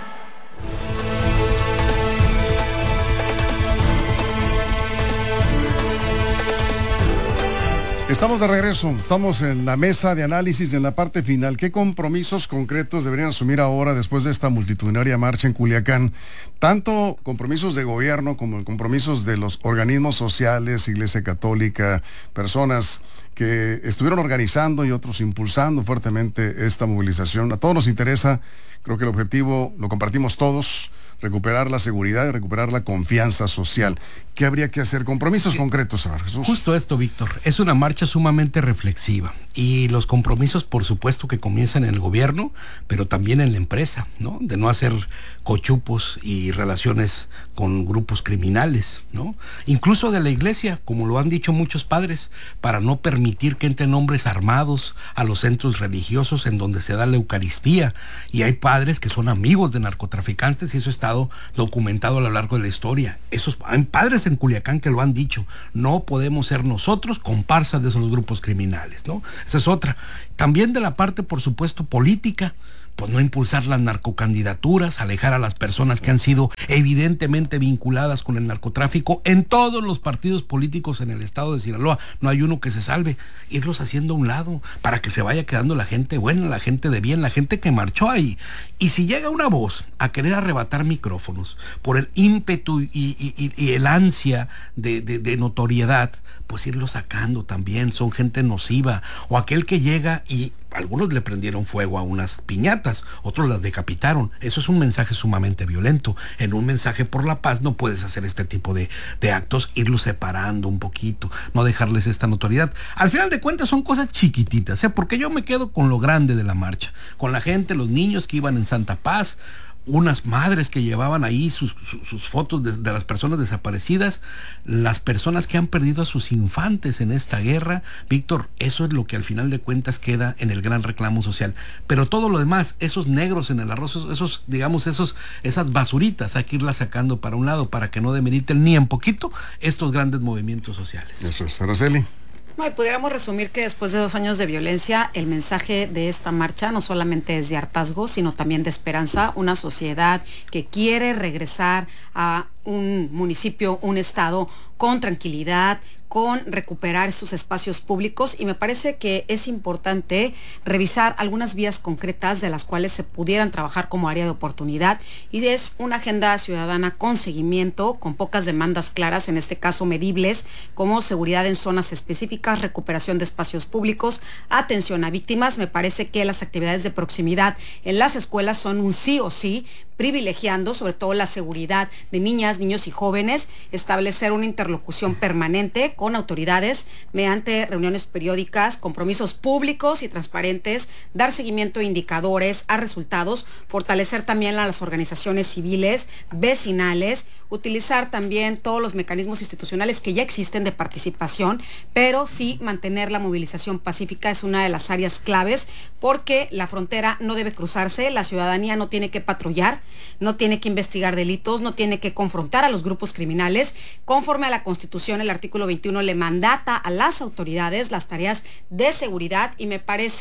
Estamos de regreso, estamos en la mesa de análisis en la parte final. ¿Qué compromisos concretos deberían asumir ahora después de esta multitudinaria marcha en Culiacán? Tanto compromisos de gobierno como compromisos de los organismos sociales, Iglesia Católica, personas que estuvieron organizando y otros impulsando fuertemente esta movilización. A todos nos interesa, creo que el objetivo lo compartimos todos, recuperar la seguridad y recuperar la confianza social. ¿Qué habría que hacer? Compromisos concretos, señor Jesús. Justo esto, Víctor. Es una marcha sumamente reflexiva. Y los compromisos, por supuesto, que comienzan en el gobierno, pero también en la empresa, ¿no? De no hacer cochupos y relaciones con grupos criminales, ¿no? Incluso de la iglesia, como lo han dicho muchos padres, para no permitir que entren hombres armados a los centros religiosos en donde se da la Eucaristía. Y hay padres que son amigos de narcotraficantes y eso ha estado documentado a lo largo de la historia. Esos hay padres en Culiacán que lo han dicho. No podemos ser nosotros comparsas de esos grupos criminales, ¿no? Esa es otra. También de la parte, por supuesto, política. Pues no impulsar las narcocandidaturas, alejar a las personas que han sido evidentemente vinculadas con el narcotráfico en todos los partidos políticos en el estado de Sinaloa. No hay uno que se salve. Irlos haciendo a un lado para que se vaya quedando la gente buena, la gente de bien, la gente que marchó ahí. Y si llega una voz a querer arrebatar micrófonos por el ímpetu y, y, y, y el ansia de, de, de notoriedad, pues irlo sacando también. Son gente nociva. O aquel que llega y algunos le prendieron fuego a unas piñatas, otros las decapitaron. Eso es un mensaje sumamente violento. En un mensaje por la paz no puedes hacer este tipo de, de actos, irlos separando un poquito, no dejarles esta notoriedad. Al final de cuentas son cosas chiquititas, ¿eh? Porque yo me quedo con lo grande de la marcha, con la gente, los niños que iban en Santa Paz, unas madres que llevaban ahí sus, sus, sus fotos de, de las personas desaparecidas, las personas que han perdido a sus infantes en esta guerra. Víctor, eso es lo que al final de cuentas queda en el gran reclamo social. Pero todo lo demás, esos negros en el arroz, esos, esos digamos, esos, esas basuritas, hay que irlas sacando para un lado para que no demeriten ni en poquito estos grandes movimientos sociales. Eso es, Araceli. No, y pudiéramos resumir que después de dos años de violencia, el mensaje de esta marcha no solamente es de hartazgo, sino también de esperanza, una sociedad que quiere regresar a un municipio, un estado con tranquilidad, con recuperar sus espacios públicos, y me parece que es importante revisar algunas vías concretas de las cuales se pudieran trabajar como área de oportunidad, y es una agenda ciudadana con seguimiento, con pocas demandas claras, en este caso medibles, como seguridad en zonas específicas, recuperación de espacios públicos, atención a víctimas. Me parece que las actividades de proximidad en las escuelas son un sí o sí, privilegiando sobre todo la seguridad de niñas, niños y jóvenes, establecer una interlocución permanente con autoridades mediante reuniones periódicas, compromisos públicos y transparentes, dar seguimiento a indicadores, a resultados, fortalecer también a las organizaciones civiles, vecinales, utilizar también todos los mecanismos institucionales que ya existen de participación, pero sí mantener la movilización pacífica es una de las áreas claves, porque la frontera no debe cruzarse, la ciudadanía no tiene que patrullar, no tiene que investigar delitos, no tiene que confrontar a los grupos criminales. Conforme a la Constitución, el artículo veintiuno le mandata a las autoridades las tareas de seguridad, y me parece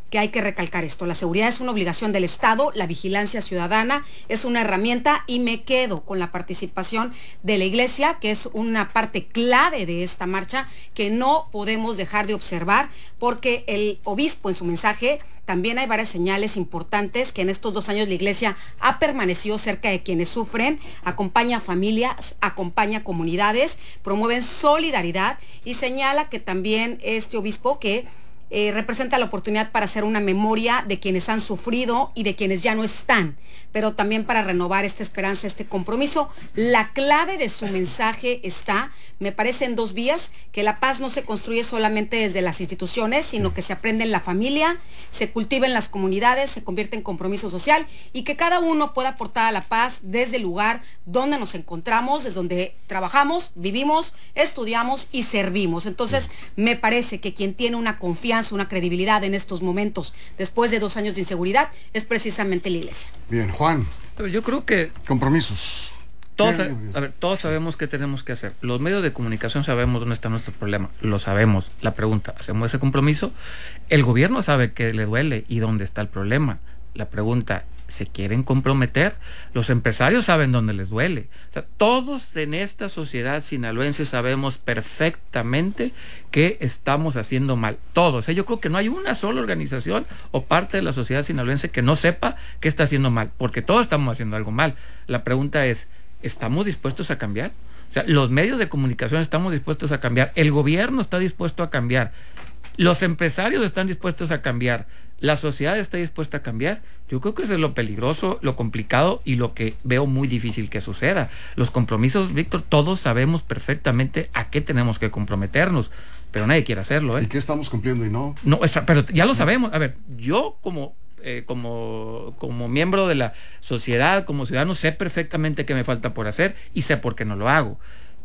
que hay que recalcar esto. La seguridad es una obligación del Estado, la vigilancia ciudadana es una herramienta y me quedo con la participación de la Iglesia, que es una parte clave de esta marcha que no podemos dejar de observar, porque el obispo en su mensaje también hay varias señales importantes que en estos dos años la Iglesia ha permanecido cerca de quienes sufren, acompaña a familias, acompaña a comunidades, promueven solidaridad y señala que también este obispo que Eh, representa la oportunidad para hacer una memoria de quienes han sufrido y de quienes ya no están, pero también para renovar esta esperanza, este compromiso. La clave de su mensaje está, me parece, en dos vías: que la paz no se construye solamente desde las instituciones, sino que se aprende en la familia, se cultiva en las comunidades, se convierte en compromiso social, y que cada uno pueda aportar a la paz desde el lugar donde nos encontramos, desde donde trabajamos, vivimos, estudiamos y servimos. Entonces, me parece que quien tiene una confianza, una credibilidad en estos momentos, después de dos años de inseguridad, es precisamente la Iglesia. Bien, Juan. Yo creo que... Compromisos. Todos, a ver, todos sabemos qué tenemos que hacer. Los medios de comunicación sabemos dónde está nuestro problema. Lo sabemos. La pregunta, ¿hacemos ese compromiso? El gobierno sabe que le duele y dónde está el problema. La pregunta, ¿se quieren comprometer? Los empresarios saben dónde les duele. O sea, todos en esta sociedad sinaloense sabemos perfectamente que estamos haciendo mal. Todos. ¿eh? Yo creo que no hay una sola organización o parte de la sociedad sinaloense que no sepa que está haciendo mal, porque todos estamos haciendo algo mal. La pregunta es, ¿estamos dispuestos a cambiar? O sea, los medios de comunicación estamos dispuestos a cambiar. El gobierno está dispuesto a cambiar. Los empresarios están dispuestos a cambiar. La sociedad está dispuesta a cambiar. Yo creo que eso es lo peligroso, lo complicado y lo que veo muy difícil que suceda. Los compromisos, Víctor, todos sabemos perfectamente a qué tenemos que comprometernos, pero nadie quiere hacerlo. ¿eh? ¿Y qué estamos cumpliendo y no? No, pero ya lo sabemos. A ver, yo como, eh, como, como miembro de la sociedad, como ciudadano, sé perfectamente qué me falta por hacer y sé por qué no lo hago.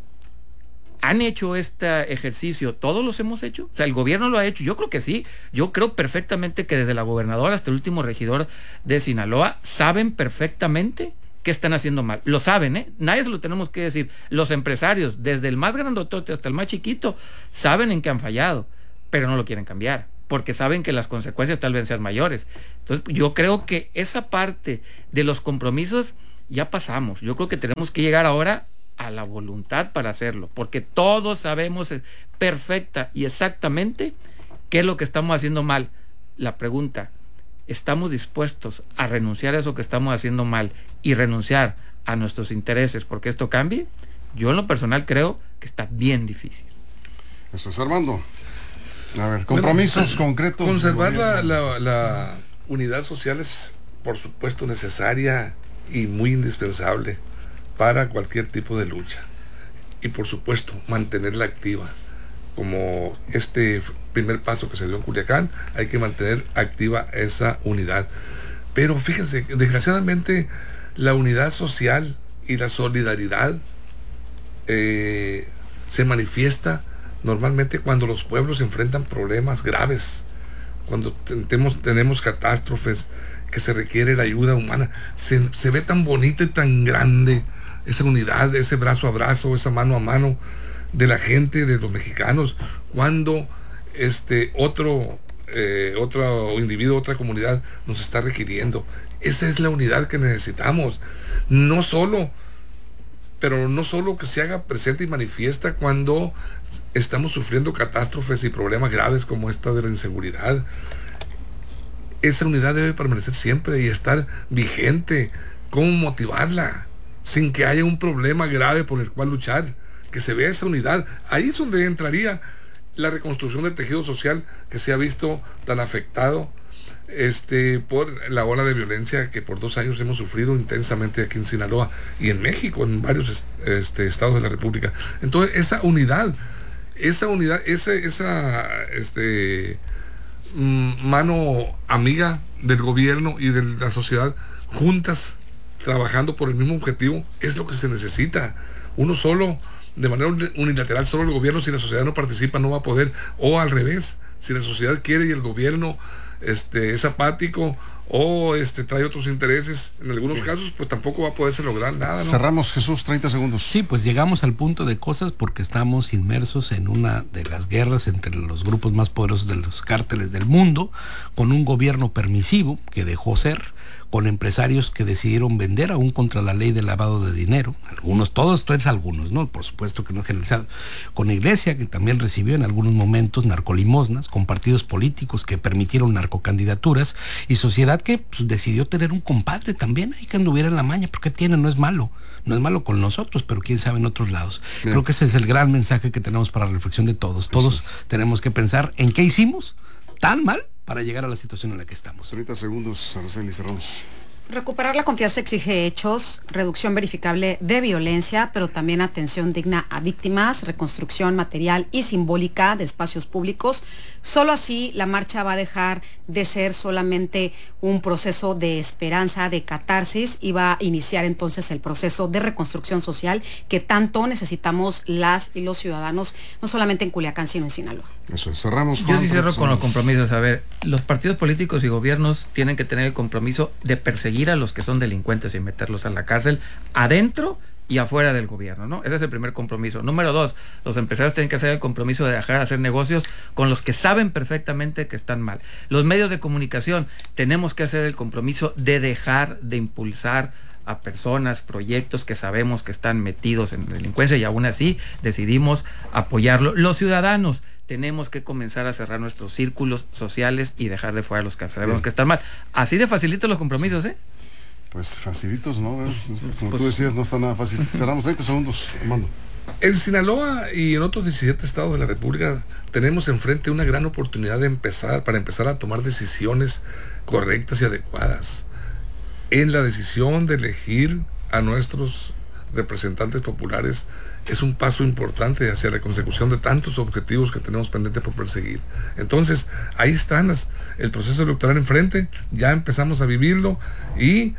¿Han hecho este ejercicio? ¿Todos los hemos hecho? O sea, ¿el gobierno lo ha hecho? Yo creo que sí. Yo creo perfectamente que desde la gobernadora hasta el último regidor de Sinaloa saben perfectamente qué están haciendo mal. Lo saben, ¿eh? Nadie se lo tenemos que decir. Los empresarios, desde el más grandotote hasta el más chiquito, saben en qué han fallado, pero no lo quieren cambiar, porque saben que las consecuencias tal vez sean mayores. Entonces, yo creo que esa parte de los compromisos ya pasamos. Yo creo que tenemos que llegar ahora a la voluntad para hacerlo, porque todos sabemos perfecta y exactamente qué es lo que estamos haciendo mal. La pregunta, ¿estamos dispuestos a renunciar a eso que estamos haciendo mal y renunciar a nuestros intereses porque esto cambie? Yo en lo personal creo que está bien difícil. Eso es, Armando. A ver, compromisos bueno, concretos. Conservar la, la, la unidad social es, por supuesto, necesaria y muy indispensable para cualquier tipo de lucha, y por supuesto mantenerla activa, como este primer paso que se dio en Culiacán. Hay que mantener activa esa unidad, pero fíjense, desgraciadamente la unidad social y la solidaridad eh, se manifiesta normalmente cuando los pueblos enfrentan problemas graves, cuando tenemos, tenemos catástrofes que se requiere la ayuda humana. Se, se ve tan bonita y tan grande esa unidad, ese brazo a brazo, esa mano a mano de la gente, de los mexicanos, cuando este otro eh, otro individuo, otra comunidad nos está requiriendo. Esa es la unidad que necesitamos. No solo, pero no solo que se haga presente y manifiesta cuando estamos sufriendo catástrofes y problemas graves como esta de la inseguridad. Esa unidad debe permanecer siempre y estar vigente. ¿Cómo motivarla? Sin que haya un problema grave por el cual luchar, que se vea esa unidad. Ahí es donde entraría la reconstrucción del tejido social que se ha visto tan afectado este, por la ola de violencia que por dos años hemos sufrido intensamente aquí en Sinaloa y en México, en varios este, estados de la República. Entonces, esa unidad, esa unidad, esa, esa este, mano amiga del gobierno y de la sociedad juntas, trabajando por el mismo objetivo, es lo que se necesita. Uno solo, de manera unilateral, solo el gobierno, si la sociedad no participa, no va a poder, o al revés, si la sociedad quiere y el gobierno este, es apático o este trae otros intereses, en algunos casos pues tampoco va a poderse lograr nada, ¿no? Cerramos, Jesús, treinta segundos. Sí, pues llegamos al punto de cosas porque estamos inmersos en una de las guerras entre los grupos más poderosos de los cárteles del mundo, con un gobierno permisivo que dejó ser, con empresarios que decidieron vender aún contra la ley de lavado de dinero, algunos, todos, esto es algunos, ¿no? Por supuesto que no es generalizado, con la iglesia que también recibió en algunos momentos narcolimosnas, con partidos políticos que permitieron narcocandidaturas y sociedad que pues, decidió tener un compadre también, ahí que anduviera en la maña, porque tiene, no es malo, no es malo con nosotros, pero quién sabe en otros lados. Bien. Creo que ese es el gran mensaje que tenemos para la reflexión de todos, todos Eso. tenemos que pensar en qué hicimos tan mal para llegar a la situación en la que estamos. treinta segundos, Araceli, cerramos. Recuperar la confianza exige hechos, reducción verificable de violencia, pero también atención digna a víctimas, reconstrucción material y simbólica de espacios públicos. Solo así la marcha va a dejar de ser solamente un proceso de esperanza, de catarsis, y va a iniciar entonces el proceso de reconstrucción social que tanto necesitamos las y los ciudadanos, no solamente en Culiacán, sino en Sinaloa. Eso es, cerramos. Yo sí cierro con los compromisos. A ver, los partidos políticos y gobiernos tienen que tener el compromiso de perseguir a los que son delincuentes y meterlos a la cárcel, adentro y afuera del gobierno, ¿no? Ese es el primer compromiso. Número dos, los empresarios tienen que hacer el compromiso de dejar de hacer negocios con los que saben perfectamente que están mal. Los medios de comunicación tenemos que hacer el compromiso de dejar de impulsar a personas, proyectos que sabemos que están metidos en delincuencia y aún así decidimos apoyarlo. Los ciudadanos tenemos que comenzar a cerrar nuestros círculos sociales y dejar de fuera los que sabemos que están mal. Así de facilito los compromisos, ¿eh? Pues facilitos, ¿no? Como pues, tú decías, no está nada fácil. Cerramos treinta segundos, Armando. En Sinaloa y en otros diecisiete estados de la República tenemos enfrente una gran oportunidad de empezar, para empezar a tomar decisiones correctas y adecuadas. En la decisión de elegir a nuestros representantes populares es un paso importante hacia la consecución de tantos objetivos que tenemos pendientes por perseguir. Entonces, ahí están las, el proceso electoral enfrente, ya empezamos a vivirlo y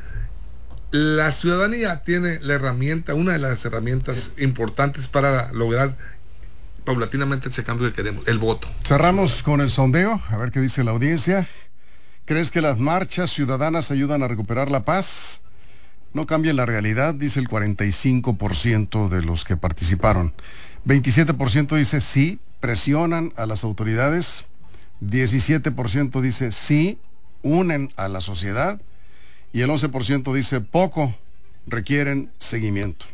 la ciudadanía tiene la herramienta, una de las herramientas importantes para lograr paulatinamente ese cambio que queremos, el voto. Cerramos con el sondeo, a ver qué dice la audiencia. ¿Crees que las marchas ciudadanas ayudan a recuperar la paz? No cambia la realidad, dice el cuarenta y cinco por ciento de los que participaron. veintisiete por ciento dice sí, presionan a las autoridades. diecisiete por ciento dice sí, unen a la sociedad. Y el once por ciento dice poco, requieren seguimiento.